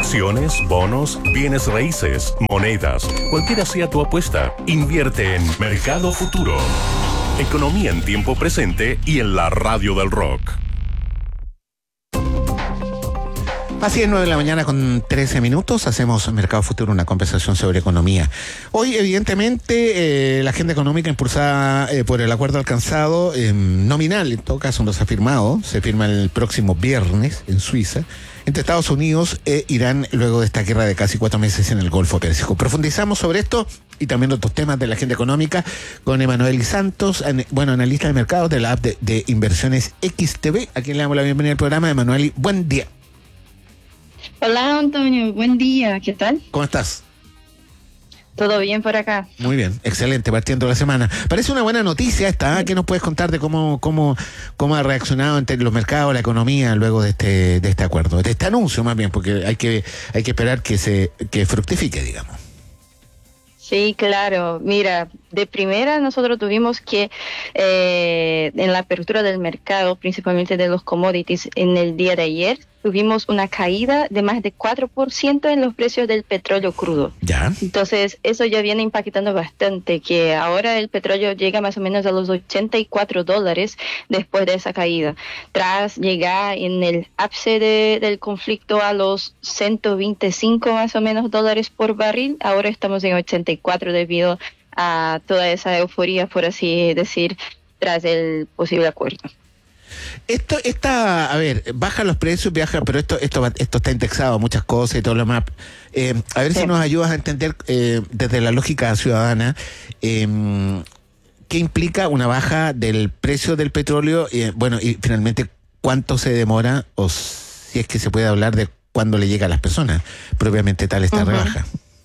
Acciones, bonos, bienes raíces, monedas, cualquiera sea tu apuesta, invierte en Mercado Futuro. Economía en tiempo presente y en la radio del rock. Así es, 9 de la mañana con 13 minutos, hacemos Mercado Futuro, una conversación sobre economía. Hoy, evidentemente, la agenda económica impulsada por el acuerdo alcanzado, nominal, en todo caso no se ha firmado, se firma el próximo viernes en Suiza, entre Estados Unidos e Irán, luego de esta guerra de casi 4 meses en el Golfo Pérsico. Profundizamos sobre esto y también otros temas de la agenda económica con Emanuel Santos, analista de mercados de la app de inversiones XTB, a quien le damos la bienvenida al programa. Emanuel, buen día. Hola Antonio, buen día, ¿qué tal? ¿Cómo estás? ¿Todo bien por acá? Muy bien, excelente, partiendo la semana. Parece una buena noticia esta, ¿eh? ¿Qué nos puedes contar de cómo ha reaccionado entre los mercados, la economía, luego de este acuerdo, de este anuncio más bien, porque hay que esperar que fructifique, digamos? Sí, claro. Mira, de primera nosotros tuvimos que en la apertura del mercado, principalmente de los commodities, en el día de ayer, tuvimos una caída de más de 4% en los precios del petróleo crudo. Ya. Entonces, eso ya viene impactando bastante, que ahora el petróleo llega más o menos a los $84 después de esa caída. Tras llegar en el ápice del conflicto a los 125 más o menos dólares por barril, ahora estamos en 84 debido a toda esa euforia, por así decir, tras el posible acuerdo. Baja los precios, pero esto está indexado a muchas cosas y todo lo demás. A ver si nos ayudas a entender desde la lógica ciudadana qué implica una baja del precio del petróleo, y finalmente cuánto se demora, o si es que se puede hablar de cuándo le llega a las personas propiamente tal esta rebaja.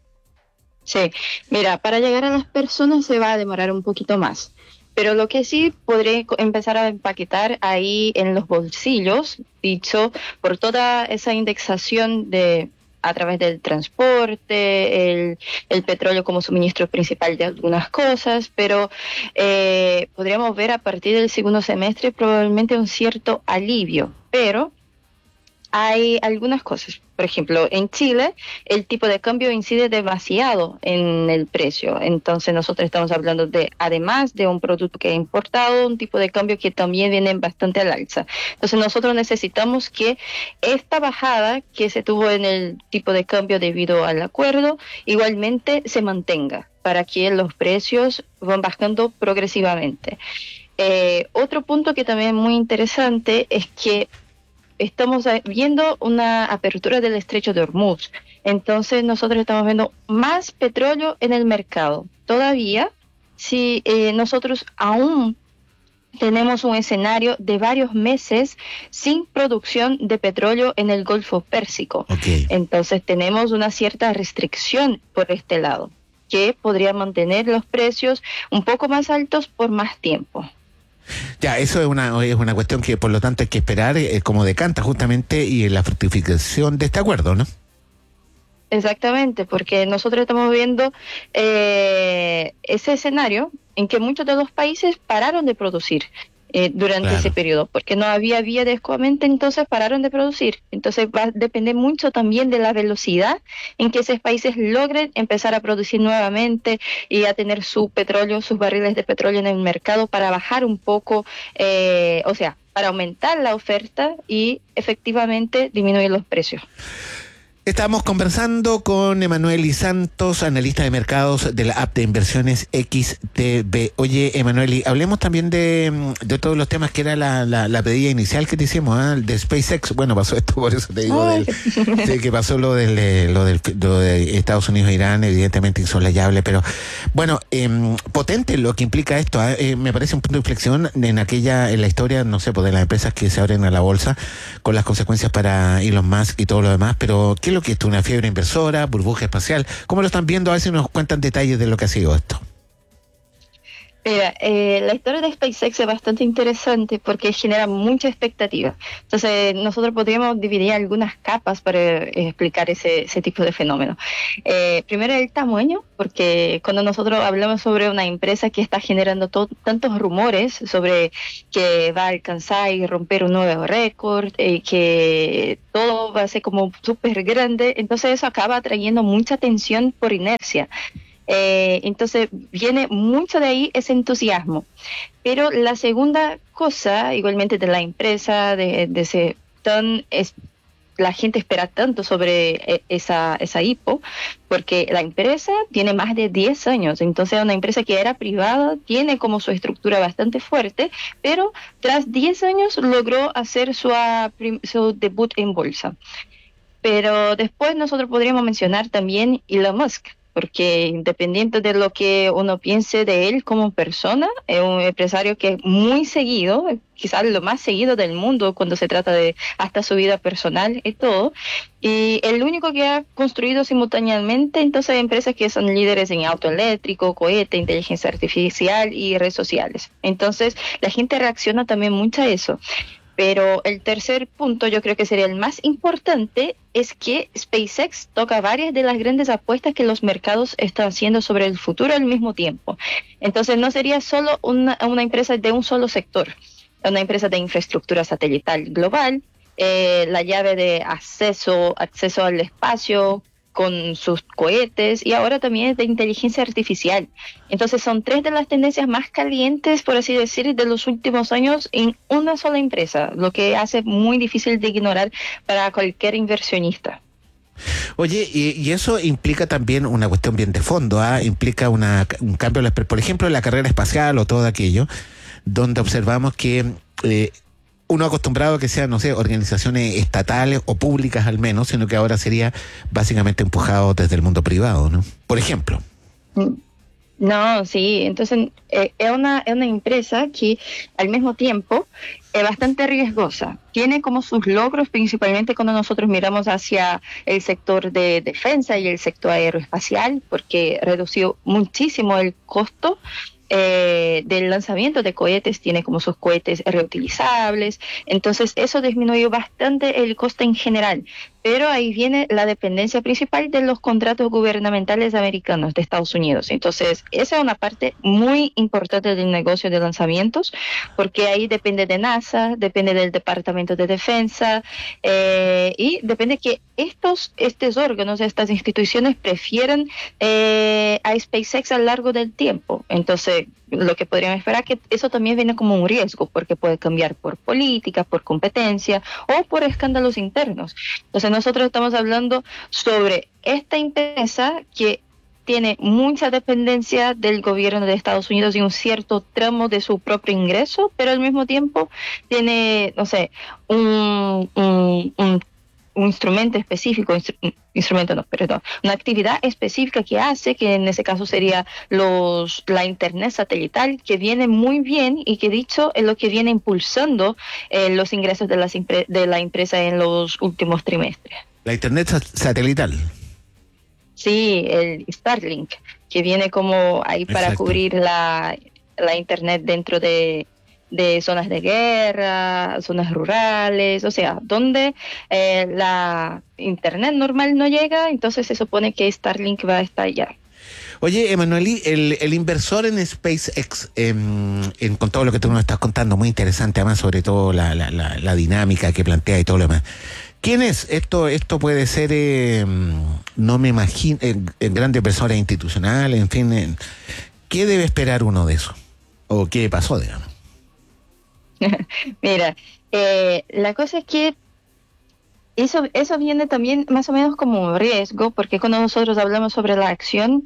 Sí, mira, para llegar a las personas se va a demorar un poquito más. Pero lo que sí podré empezar a empaquetar ahí en los bolsillos, dicho por toda esa indexación a través del transporte, el petróleo como suministro principal de algunas cosas, pero podríamos ver a partir del segundo semestre probablemente un cierto alivio, pero hay algunas cosas. Por ejemplo, en Chile el tipo de cambio incide demasiado en el precio. Entonces nosotros estamos hablando además de un producto que es importado, un tipo de cambio que también viene bastante al alza. Entonces nosotros necesitamos que esta bajada que se tuvo en el tipo de cambio debido al acuerdo igualmente se mantenga para que los precios van bajando progresivamente. Otro punto que también es muy interesante es que estamos viendo una apertura del estrecho de Hormuz. Entonces nosotros estamos viendo más petróleo en el mercado. Todavía, si nosotros aún tenemos un escenario de varios meses sin producción de petróleo en el Golfo Pérsico. Okay. Entonces tenemos una cierta restricción por este lado, que podría mantener los precios un poco más altos por más tiempo. Ya, eso es una cuestión que por lo tanto hay que esperar como decanta justamente y la fructificación de este acuerdo, ¿no? Exactamente, porque nosotros estamos viendo ese escenario en que muchos de los países pararon de producir durante ese periodo, porque no había vía de escoamiento, entonces pararon de producir. Entonces va a depender mucho también de la velocidad en que esos países logren empezar a producir nuevamente y a tener su petróleo, sus barriles de petróleo en el mercado para bajar un poco, para aumentar la oferta y efectivamente disminuir los precios. Estamos conversando con Emanuel Santos, analista de mercados de la app de inversiones XTB. Oye, Emanuel, hablemos también de todos los temas que era la pedida inicial que te hicimos, de SpaceX. Bueno, pasó esto, por eso te digo que pasó lo de Estados Unidos e Irán, evidentemente insolayable, pero bueno, potente lo que implica esto. Me parece un punto de inflexión en la historia, no sé, de las empresas que se abren a la bolsa, con las consecuencias para Elon Musk y todo lo demás, pero ¿qué es lo que es una fiebre inversora, burbuja espacial? ¿Cómo lo están viendo? A ver si nos cuentan detalles de lo que ha sido esto. Mira, la historia de SpaceX es bastante interesante porque genera mucha expectativa. Entonces, nosotros podríamos dividir algunas capas para explicar ese tipo de fenómeno. Primero, el tamaño, porque cuando nosotros hablamos sobre una empresa que está generando tantos rumores sobre que va a alcanzar y romper un nuevo récord, que todo va a ser como súper grande, entonces eso acaba atrayendo mucha atención por inercia. Entonces viene mucho de ahí ese entusiasmo. Pero la segunda cosa, igualmente de la empresa, de ese la gente espera tanto sobre esa IPO, porque la empresa tiene más de 10 años, entonces una empresa que era privada, tiene como su estructura bastante fuerte, pero tras 10 años logró hacer su debut en bolsa. Pero después nosotros podríamos mencionar también Elon Musk, porque independiente de lo que uno piense de él como persona, es un empresario que es muy seguido, quizás lo más seguido del mundo cuando se trata de hasta su vida personal y todo, y el único que ha construido simultáneamente entonces empresas que son líderes en auto eléctrico, cohete, inteligencia artificial y redes sociales. Entonces la gente reacciona también mucho a eso. Pero el tercer punto, yo creo que sería el más importante, es que SpaceX toca varias de las grandes apuestas que los mercados están haciendo sobre el futuro al mismo tiempo. Entonces no sería solo una empresa de un solo sector, una empresa de infraestructura satelital global, la llave de acceso al espacio, con sus cohetes, y ahora también es de inteligencia artificial. Entonces son tres de las tendencias más calientes, por así decir, de los últimos años en una sola empresa, lo que hace muy difícil de ignorar para cualquier inversionista. Oye, y eso implica también una cuestión bien de fondo, implica un cambio, por ejemplo, en la carrera espacial o todo aquello, donde observamos que uno acostumbrado a que sean, no sé, organizaciones estatales o públicas al menos, sino que ahora sería básicamente empujado desde el mundo privado, ¿no? Por ejemplo. No, sí, entonces es una empresa que al mismo tiempo es bastante riesgosa. Tiene como sus logros, principalmente cuando nosotros miramos hacia el sector de defensa y el sector aeroespacial, porque redució muchísimo el costo del lanzamiento de cohetes, tiene como sus cohetes reutilizables, entonces eso disminuyó bastante el coste en general, pero ahí viene la dependencia principal de los contratos gubernamentales americanos de Estados Unidos. Entonces esa es una parte muy importante del negocio de lanzamientos, porque ahí depende de NASA, depende del Departamento de Defensa, y depende que estos órganos, estas instituciones prefieren a SpaceX a lo largo del tiempo. Entonces lo que podríamos esperar que eso también viene como un riesgo, porque puede cambiar por política, por competencia o por escándalos internos. Entonces nosotros estamos hablando sobre esta empresa que tiene mucha dependencia del gobierno de Estados Unidos y un cierto tramo de su propio ingreso, pero al mismo tiempo tiene, no sé, un instrumento específico, una actividad específica que hace, que en ese caso sería la internet satelital, que viene muy bien y que dicho es lo que viene impulsando los ingresos de la empresa en los últimos trimestres. La internet satelital. Sí, el Starlink, que viene como ahí para cubrir la internet dentro de zonas de guerra, zonas rurales, o sea, donde la internet normal no llega, entonces se supone que Starlink va a estar allá. Oye, Emanueli, el inversor en SpaceX, con todo lo que tú nos estás contando, muy interesante, además, sobre todo la dinámica que plantea y todo lo demás. ¿Quién es? Esto puede ser, no me imagino, grandes inversores institucionales, en fin, ¿qué debe esperar uno de eso? ¿O qué pasó, digamos? Mira, la cosa es que eso viene también más o menos como un riesgo, porque cuando nosotros hablamos sobre la acción,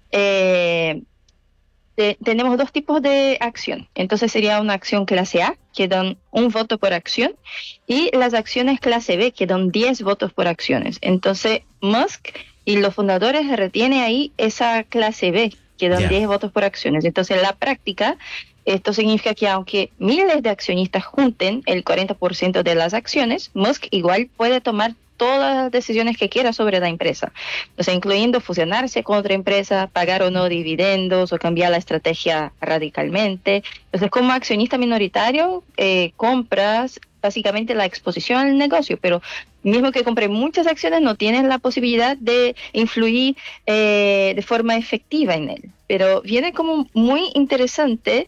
tenemos dos tipos de acción. Entonces sería una acción clase A, que dan un voto por acción, y las acciones clase B, que dan 10 votos por acciones. Entonces Musk y los fundadores retienen ahí esa clase B, que dan 10 votos por acciones. Entonces en la práctica, esto significa que aunque miles de accionistas junten el 40% de las acciones, Musk igual puede tomar todas las decisiones que quiera sobre la empresa, o sea, incluyendo fusionarse con otra empresa, pagar o no dividendos o cambiar la estrategia radicalmente. Entonces, como accionista minoritario, compras básicamente la exposición al negocio, pero mismo que compre muchas acciones, no tienes la posibilidad de influir de forma efectiva en él. Pero viene como muy interesante,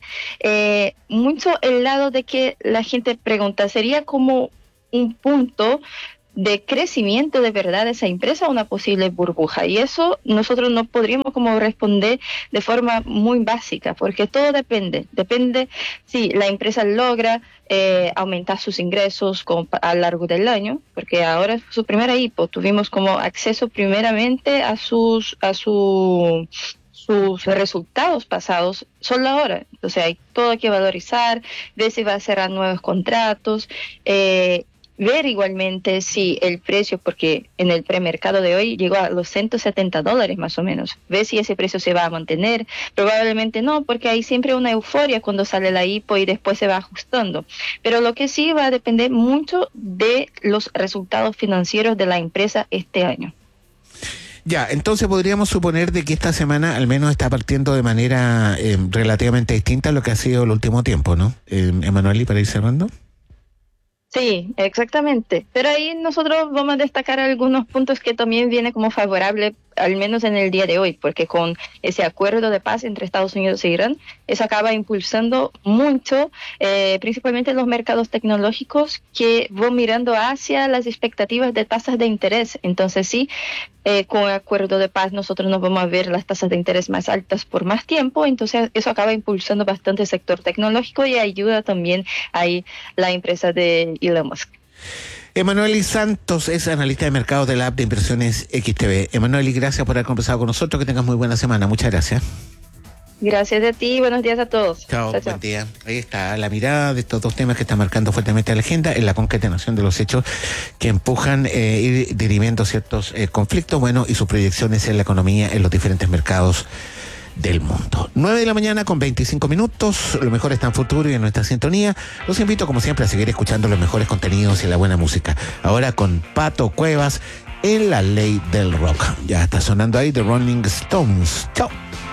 mucho el lado de que la gente pregunta, ¿sería como un punto de crecimiento de verdad de esa empresa o una posible burbuja. Y eso nosotros no podríamos como responder de forma muy básica, porque todo depende si la empresa logra aumentar sus ingresos a lo largo del año, porque ahora es su primera IPO, tuvimos como acceso primeramente a sus resultados pasados solo ahora. Entonces hay todo que valorizar, ver si va a cerrar nuevos contratos, ver igualmente si el precio, porque en el premercado de hoy llegó a los $170 más o menos, ver si ese precio se va a mantener. Probablemente no, porque hay siempre una euforia cuando sale la IPO y después se va ajustando. Pero lo que sí va a depender mucho de los resultados financieros de la empresa este año. Ya, entonces podríamos suponer de que esta semana al menos está partiendo de manera relativamente distinta a lo que ha sido el último tiempo, ¿no? Emanuel, para ir cerrando. Sí, exactamente. Pero ahí nosotros vamos a destacar algunos puntos que también viene como favorable, al menos en el día de hoy, porque con ese acuerdo de paz entre Estados Unidos e Irán, eso acaba impulsando mucho, principalmente los mercados tecnológicos que van mirando hacia las expectativas de tasas de interés. Entonces sí, con el acuerdo de paz nosotros nos vamos a ver las tasas de interés más altas por más tiempo, entonces eso acaba impulsando bastante el sector tecnológico y ayuda también ahí la empresa de Elon Musk. Emanuel Santos es analista de mercados de la app de inversiones XTB. Emanuel, gracias por haber conversado con nosotros, que tengas muy buena semana, muchas gracias. Gracias a ti, buenos días a todos. Chao, buen día. Ahí está la mirada de estos dos temas que están marcando fuertemente la agenda, en la concatenación de los hechos que empujan ir dirimiendo ciertos conflictos, bueno, y sus proyecciones en la economía en los diferentes mercados del mundo. 9:25 a.m. Lo mejor está en futuro y en nuestra sintonía. Los invito, como siempre, a seguir escuchando los mejores contenidos y la buena música. Ahora con Pato Cuevas en La Ley del Rock. Ya está sonando ahí The Rolling Stones. Chao.